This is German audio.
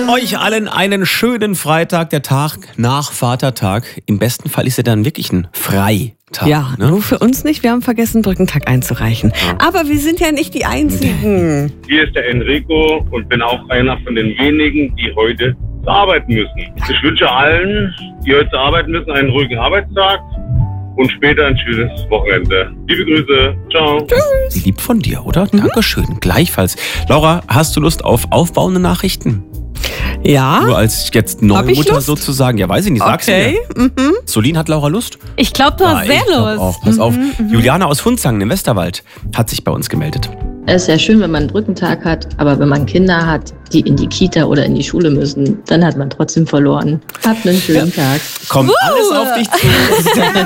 Euch allen einen schönen Freitag, der Tag nach Vatertag. Im besten Fall ist er dann wirklich ein Freitag. Ja, nur für uns nicht. Wir haben vergessen, Brückentag einzureichen. Aber wir sind ja nicht die Einzigen. Hier ist der Enrico und bin auch einer von den wenigen, die heute zur Arbeit müssen. Ich wünsche allen, die heute zur Arbeit müssen, einen ruhigen Arbeitstag und später ein schönes Wochenende. Liebe Grüße, ciao. Tschüss. Lieb von dir, oder? Dankeschön. Gleichfalls. Laura, hast du Lust auf aufbauende Nachrichten? Ja. Nur als jetzt neue Mutter sozusagen. Ja, weiß ich nicht. Sag's mir. Solin, hat Laura Lust? Ich glaube, du hast sehr Lust. Auch. Pass auf. Juliana aus Funzangen im Westerwald hat sich bei uns gemeldet. Es ist ja schön, wenn man einen Brückentag hat, aber wenn man Kinder hat, die in die Kita oder in die Schule müssen, dann hat man trotzdem verloren. Habt einen schönen Tag. Kommt alles auf dich zu.